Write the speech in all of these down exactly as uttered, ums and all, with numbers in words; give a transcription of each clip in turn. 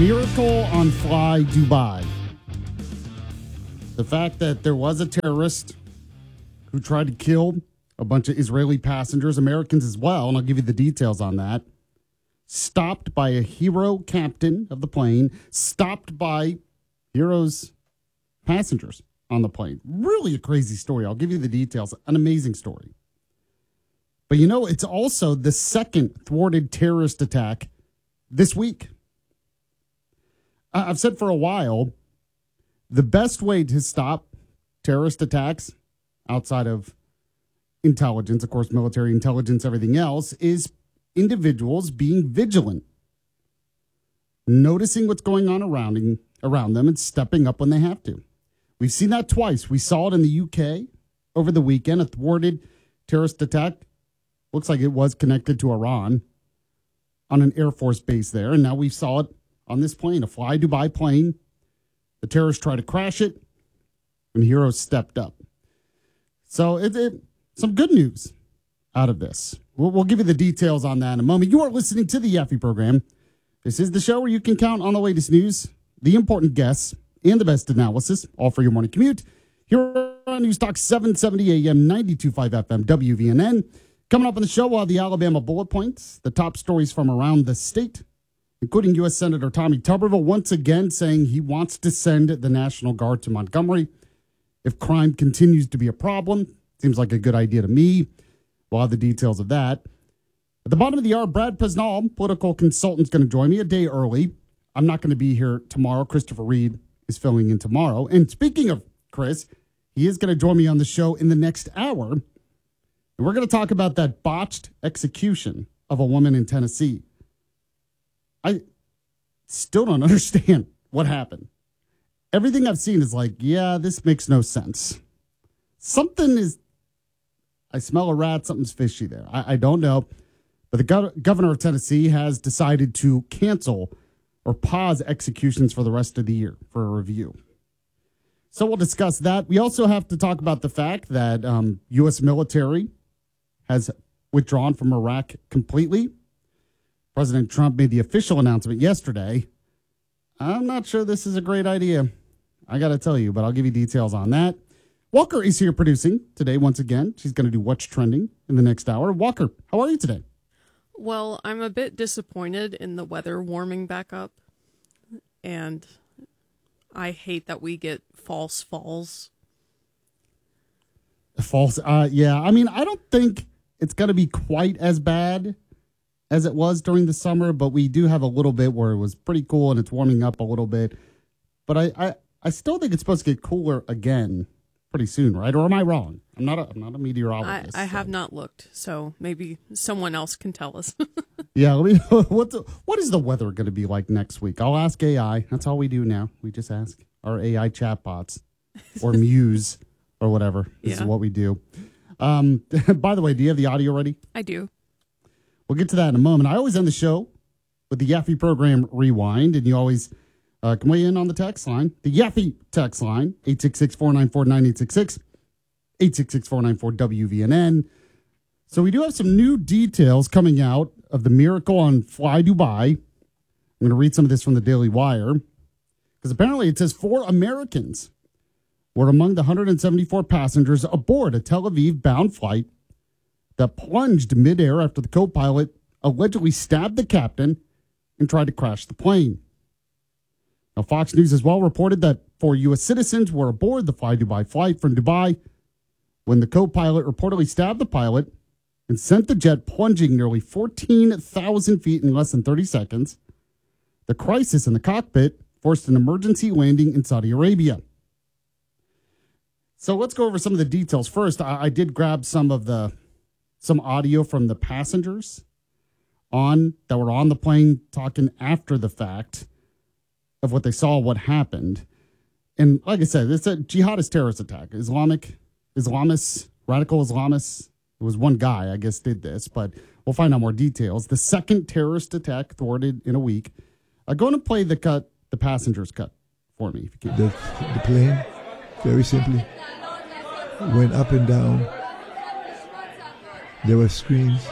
miracle on Fly Dubai. The fact that there was a terrorist who tried to kill a bunch of Israeli passengers, Americans as well, and I'll give you the details on that, stopped by a hero captain of the plane, stopped by Hero's passengers on the plane. Really a crazy story. I'll give you the details. An amazing story. But you know, it's also the second thwarted terrorist attack this week. I've said for a while, the best way to stop terrorist attacks outside of intelligence, of course, military intelligence, everything else, is individuals being vigilant, noticing what's going on around, around them and stepping up when they have to. We've seen that twice. We saw it in the U K over the weekend, a thwarted terrorist attack. Looks like it was connected to Iran on an Air Force base there. And now we saw it on this plane, a Fly Dubai plane. The terrorists tried to crash it, and Heroes stepped up. So it, it, some good news out of this. We'll, we'll give you the details on that in a moment. You are listening to the Yaffe program. This is the show where you can count on the latest news, the important guests, and the best analysis, all for your morning commute. Here on News Talk seven seventy A M, ninety-two point five F M, W V N N. Coming up on the show, we'll have the Alabama bullet points, the top stories from around the state, including U S Senator Tommy Tuberville once again saying he wants to send the National Guard to Montgomery if crime continues to be a problem. Seems like a good idea to me. We'll have the details of that. At the bottom of the hour, Brad Pesnall, political consultant, is going to join me a day early. I'm not going to be here tomorrow. Christopher Reed is filling in tomorrow. And speaking of Chris, he is going to join me on the show in the next hour. And we're going to talk about that botched execution of a woman in Tennessee. I still don't understand what happened. Everything I've seen is like, yeah, this makes no sense. Something is, I smell a rat, something's fishy there. I, I don't know. But the gov- governor of Tennessee has decided to cancel or pause executions for the rest of the year for a review. So we'll discuss that. We also have to talk about the fact that um, U S military has withdrawn from Iraq completely. President Trump made the official announcement yesterday. I'm not sure this is a great idea. I got to tell you, but I'll give you details on that. Walker is here producing today once again. She's going to do What's Trending in the next hour. Walker, how are you today? Well, I'm a bit disappointed in the weather warming back up. And I hate that we get false falls. False? Uh, yeah, I mean, I don't think it's going to be quite as bad as it was during the summer, but we do have a little bit where it was pretty cool and it's warming up a little bit. But I, I, I still think it's supposed to get cooler again pretty soon, right? Or am I wrong? I'm not a, I'm not a meteorologist. I, I so. have not looked, so maybe someone else can tell us. Yeah, let me, what, the, what is the weather going to be like next week? I'll ask A I. That's all we do now. We just ask our A I chatbots or Muse or whatever. This Yeah. is what we do. Um, by the way, do you have the audio ready? I do. We'll get to that in a moment. I always end the show with the Yaffe program rewind, and you always uh, can weigh in on the text line. The Yaffe text line, eight six six, four nine four, nine eight six six, eight six six, four nine four, W V N N. So we do have some new details coming out of the miracle on Fly Dubai. I'm going to read some of this from the Daily Wire, because apparently it says four Americans were among the one hundred seventy-four passengers aboard a Tel Aviv-bound flight that plunged midair after the co-pilot allegedly stabbed the captain and tried to crash the plane. Now, Fox News as well reported that four U S citizens were aboard the Fly Dubai flight from Dubai when the co-pilot reportedly stabbed the pilot and sent the jet plunging nearly fourteen thousand feet in less than thirty seconds. The crisis in the cockpit forced an emergency landing in Saudi Arabia. So let's go over some of the details. First, I, I did grab some of the some audio from the passengers on that were on the plane talking after the fact of what they saw, what happened. And like I said, it's a jihadist terrorist attack. Islamic, Islamists, radical Islamists. It was one guy, I guess, did this, but we'll find out more details. The second terrorist attack thwarted in a week. Uh, go and play the cut, the passengers cut for me, if you can. The, the plane, very simply, went up and down. There were screens.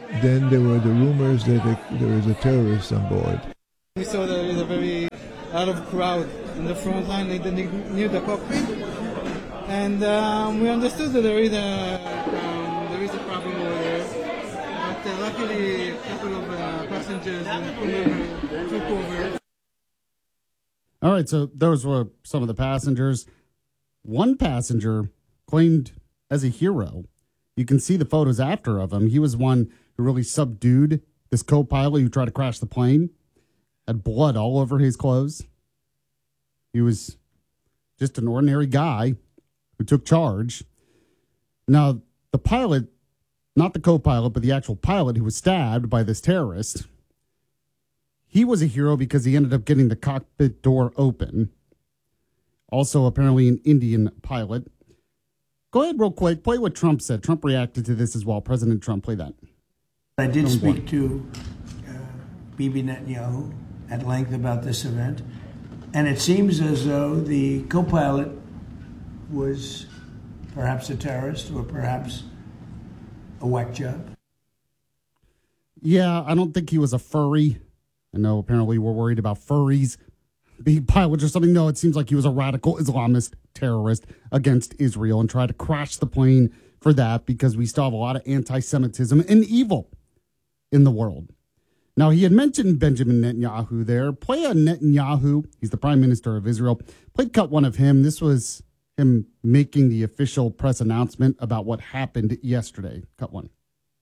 then there were the rumors that they, there was a terrorist on board. We saw there is a very lot of crowd in the front line near the, near the cockpit, and um, we understood that there is a um, there is a problem over there. But uh, luckily, a couple of uh, passengers and crew took over. All right, so those were some of the passengers. One passenger claimed as a hero. You can see the photos after of him. He was one who really subdued this co-pilot who tried to crash the plane. Had blood all over his clothes. He was just an ordinary guy who took charge. Now, the pilot, not the co-pilot, but the actual pilot who was stabbed by this terrorist, he was a hero because he ended up getting the cockpit door open. Also, apparently, an Indian pilot. Go ahead real quick. Play what Trump said. Trump reacted to this as well. President Trump, play that. I did speak to uh, Bibi Netanyahu at length about this event, and it seems as though the co-pilot was perhaps a terrorist or perhaps a whack job. Yeah, I don't think he was a furry. I know apparently we're worried about furries being pilots or something. No, it seems like he was a radical Islamist terrorist against Israel and tried to crash the plane for that because we still have a lot of anti-Semitism and evil in the world. Now, he had mentioned Benjamin Netanyahu there. Play a Netanyahu. He's the prime minister of Israel. Play cut one of him. This was him making the official press announcement about what happened yesterday. Cut one.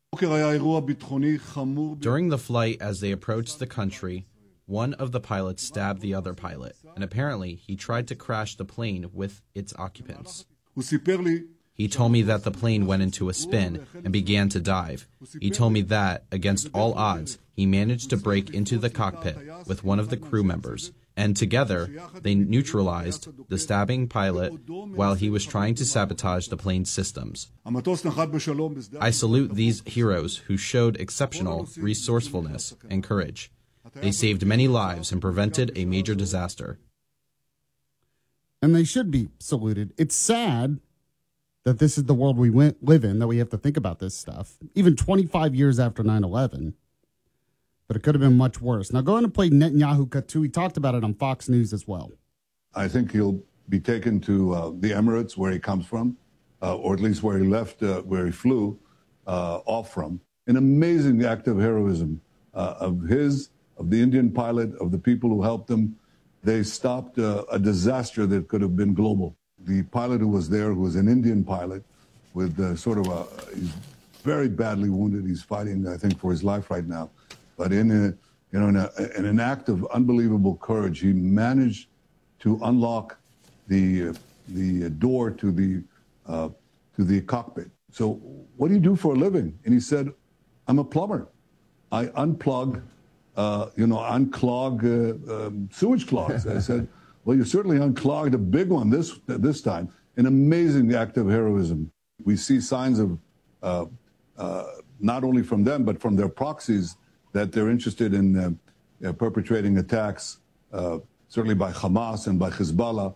During the flight, as they approached the country, one of the pilots stabbed the other pilot, and apparently he tried to crash the plane with its occupants. He told me that the plane went into a spin and began to dive. He told me that, against all odds, he managed to break into the cockpit with one of the crew members, and together they neutralized the stabbing pilot while he was trying to sabotage the plane's systems. I salute these heroes who showed exceptional resourcefulness and courage. They saved many lives and prevented a major disaster. And they should be saluted. It's sad that this is the world we went, live in, that we have to think about this stuff, even twenty-five years after nine eleven. But it could have been much worse. Now, go on and play Netanyahu cut two. He talked about it on Fox News as well. I think he'll be taken to uh, the Emirates, where he comes from, uh, or at least where he left, uh, where he flew uh, off from. An amazing act of heroism uh, of his, of the Indian pilot, of the people who helped him. They stopped uh, a disaster that could have been global. The pilot who was there, who was an Indian pilot, with uh, sort of a, he's very badly wounded. He's fighting, I think, for his life right now. But in a, you know, in, a, in an act of unbelievable courage, he managed to unlock the uh, the door to the uh, to the cockpit. So, what do you do for a living? And he said, "I'm a plumber. I unplug, uh, you know, unclog uh, um, sewage clogs." I said, "Well, you certainly unclogged a big one this this time." An amazing act of heroism. We see signs of uh, uh, not only from them but from their proxies that they're interested in uh, uh, perpetrating attacks, uh, certainly by Hamas and by Hezbollah.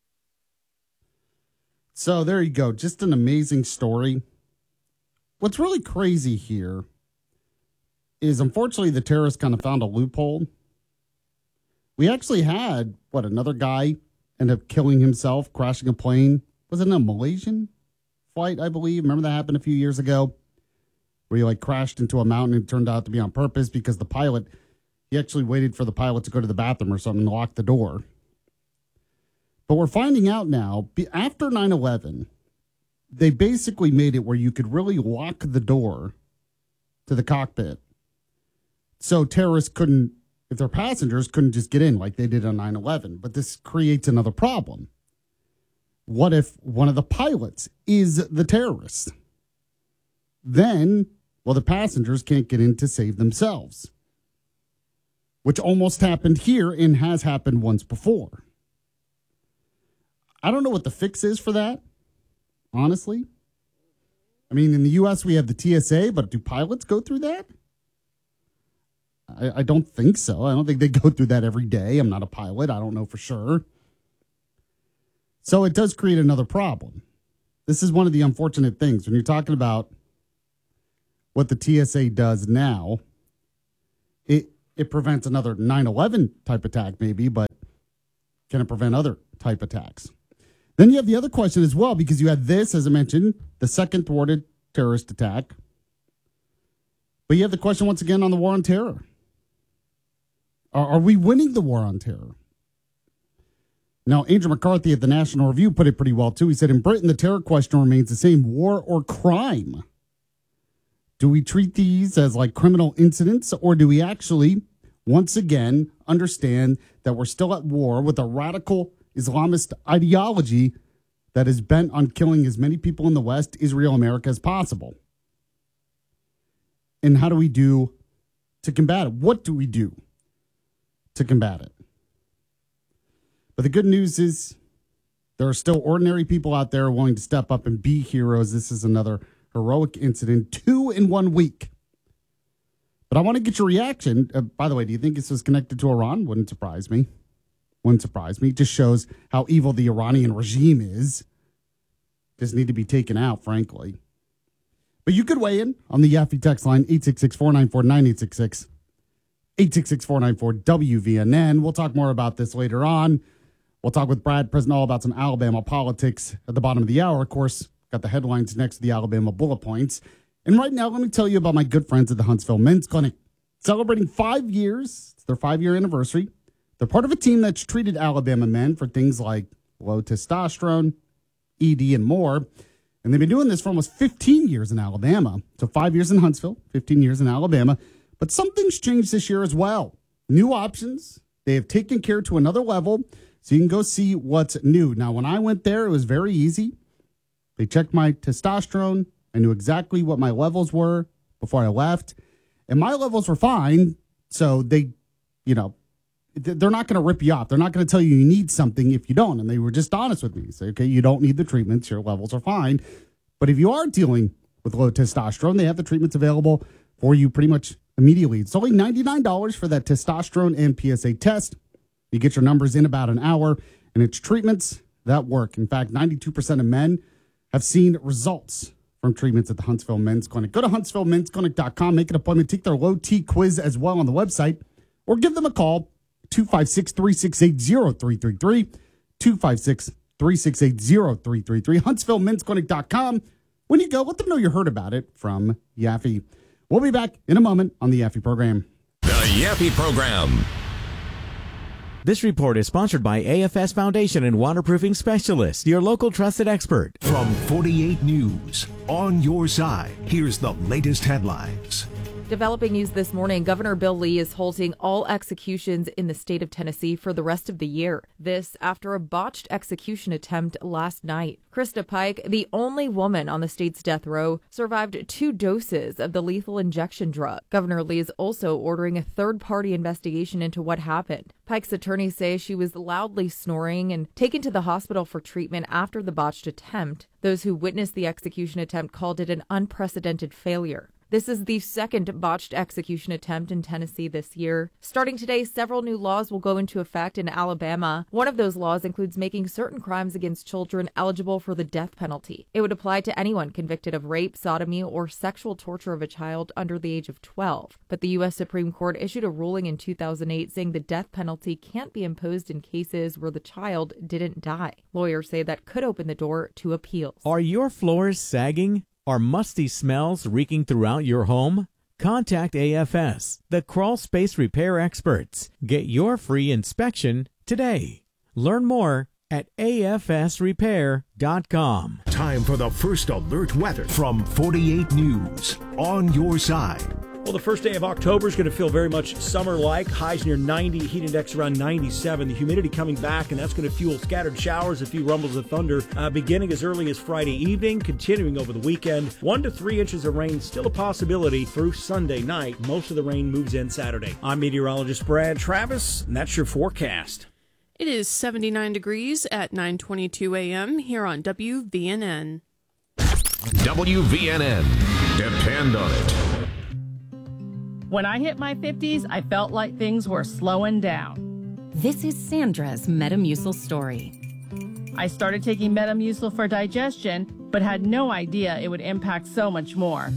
So there you go. Just an amazing story. What's really crazy here is, unfortunately, the terrorists kind of found a loophole. We actually had, what, another guy end up killing himself, crashing a plane. Was it a Malaysian flight, I believe? Remember that happened a few years ago? Where he like crashed into a mountain and it turned out to be on purpose because the pilot, he actually waited for the pilot to go to the bathroom or something and lock the door. But we're finding out now, after nine eleven, they basically made it where you could really lock the door to the cockpit. So terrorists couldn't, if their passengers couldn't just get in like they did on nine eleven. But this creates another problem. What if one of the pilots is the terrorist? Then, well, the passengers can't get in to save themselves, which almost happened here and has happened once before. I don't know what the fix is for that, honestly. I mean, in the U S, we have the T S A, but do pilots go through that? I, I don't think so. I don't think they go through that every day. I'm not a pilot. I don't know for sure. So it does create another problem. This is one of the unfortunate things when you're talking about what the T S A does now, it it prevents another nine eleven type attack maybe, but can it prevent other type attacks? Then you have the other question as well, because you had this, as I mentioned, the second thwarted terrorist attack. But you have the question once again on the war on terror. Are, are we winning the war on terror? Now, Andrew McCarthy at the National Review put it pretty well, too. He said, in Britain, the terror question remains the same, war or crime. Do we treat these as like criminal incidents, or do we actually, once again, understand that we're still at war with a radical Islamist ideology that is bent on killing as many people in the West, Israel, America as possible? And how do we do to combat it? What do we do to combat it? But the good news is there are still ordinary people out there willing to step up and be heroes. This is another heroic incident, two in one week. But I want to get your reaction. Uh, by the way, do you think this was connected to Iran? Wouldn't surprise me. Wouldn't surprise me. It just shows how evil the Iranian regime is. Just need to be taken out, frankly. But you could weigh in on the Yaffe text line, eight six six, four nine four, nine eight six six, eight six six, four nine four, W V N N. We'll talk more about this later on. We'll talk with Brad Presnell about some Alabama politics at the bottom of the hour. Of course, got the headlines next to the Alabama bullet points. And right now, let me tell you about my good friends at the Huntsville Men's Clinic. Celebrating five years, it's their five-year anniversary. They're part of a team that's treated Alabama men for things like low testosterone, E D, and more. And they've been doing this for almost fifteen years in Alabama. So five years in Huntsville, fifteen years in Alabama. But something's changed this year as well. New options. They have taken care to another level. So you can go see what's new. Now, when I went there, it was very easy. They checked my testosterone. I knew exactly what my levels were before I left. And my levels were fine. So they, you know, they're not going to rip you off. They're not going to tell you you need something if you don't. And they were just honest with me. Say, okay, you don't need the treatments. Your levels are fine. But if you are dealing with low testosterone, they have the treatments available for you pretty much immediately. It's only ninety-nine dollars for that testosterone and P S A test. You get your numbers in about an hour, and it's treatments that work. In fact, ninety-two percent of men have seen results from treatments at the Huntsville Men's Clinic. Go to huntsville men's clinic dot com, make an appointment, take their low T quiz as well on the website, or give them a call, two five six, three six eight, zero three three three, two five six, three six eight, zero three three three, huntsville men's clinic dot com. When you go, let them know you heard about it from Yaffe. We'll be back in a moment on the Yaffe program. The Yaffe program. This report is sponsored by A F S Foundation and Waterproofing Specialist, your local trusted expert. From forty-eight News, on your side, here's the latest headlines. Developing news this morning, Governor Bill Lee is halting all executions in the state of Tennessee for the rest of the year. This after a botched execution attempt last night. Krista Pike, the only woman on the state's death row, survived two doses of the lethal injection drug. Governor Lee is also ordering a third-party investigation into what happened. Pike's attorneys say she was loudly snoring and taken to the hospital for treatment after the botched attempt. Those who witnessed the execution attempt called it an unprecedented failure. This is the second botched execution attempt in Tennessee this year. Starting today, several new laws will go into effect in Alabama. One of those laws includes making certain crimes against children eligible for the death penalty. It would apply to anyone convicted of rape, sodomy, or sexual torture of a child under the age of twelve. But the U S Supreme Court issued a ruling in two thousand eight saying the death penalty can't be imposed in cases where the child didn't die. Lawyers say that could open the door to appeals. Are your floors sagging? Are musty smells reeking throughout your home? Contact A F S, the crawl space repair experts. Get your free inspection today. Learn more at A F S repair dot com. Time for the first alert weather from forty-eight News, on your side. Well, the first day of October is going to feel very much summer-like. Highs near ninety, heat index around ninety-seven. The humidity coming back, and that's going to fuel scattered showers, a few rumbles of thunder, uh, beginning as early as Friday evening, continuing over the weekend. One to three inches of rain still a possibility through Sunday night. Most of the rain moves in Saturday. I'm meteorologist Brad Travis, and that's your forecast. It is seventy-nine degrees at nine twenty-two a.m. here on W V N N. W V N N. Depend on it. When I hit my fifties, I felt like things were slowing down. This is Sandra's Metamucil story. I started taking Metamucil for digestion, but had no idea it would impact so much more.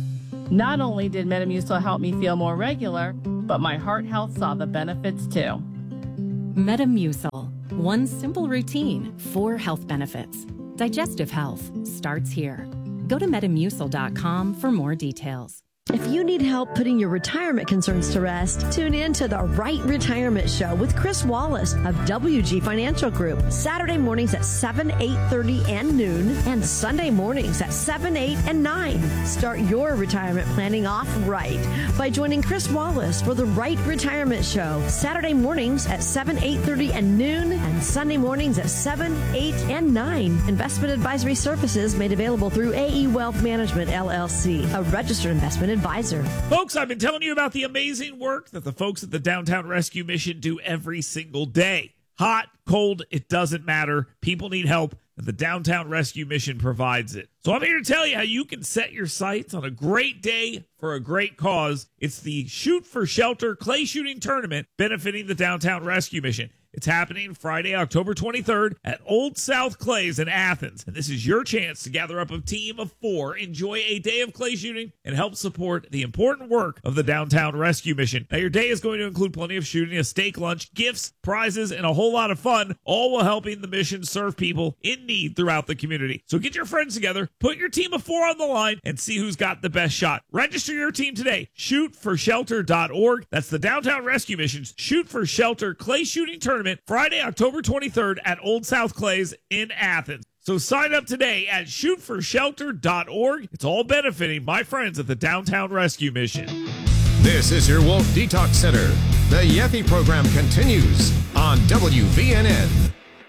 Not only did Metamucil help me feel more regular, but my heart health saw the benefits too. Metamucil. One simple routine, four health benefits. Digestive health starts here. Go to metamucil dot com for more details. If you need help putting your retirement concerns to rest, tune in to The Right Retirement Show with Chris Wallace of W G Financial Group. Saturday mornings at seven, eight thirty, and noon, and Sunday mornings at seven, eight, and nine. Start your retirement planning off right by joining Chris Wallace for The Right Retirement Show. Saturday mornings at seven, eight thirty, and noon, and Sunday mornings at seven, eight, and nine. Investment advisory services made available through A E Wealth Management, L L C, a registered investment advisor. Folks, I've been telling you about the amazing work that the folks at the Downtown Rescue Mission do every single day. Hot, cold, it doesn't matter. People need help, and the Downtown Rescue Mission provides it. So I'm here to tell you how you can set your sights on a great day for a great cause. It's the Shoot for Shelter Clay Shooting Tournament benefiting the Downtown Rescue Mission. It's happening Friday, October twenty-third at Old South Clays in Athens. And this is your chance to gather up a team of four, enjoy a day of clay shooting, and help support the important work of the Downtown Rescue Mission. Now, your day is going to include plenty of shooting, a steak lunch, gifts, prizes, and a whole lot of fun, all while helping the mission serve people in need throughout the community. So get your friends together, put your team of four on the line, and see who's got the best shot. Register your team today. shoot for shelter dot org. That's the Downtown Rescue Mission's Shoot for Shelter Clay Shooting Tournament, Friday, October twenty-third at Old South Clays in Athens. So sign up today at shoot for shelter dot org. It's all benefiting my friends at the Downtown Rescue Mission. This is your Wolf Detox Center. The Yeti program continues on W V N N.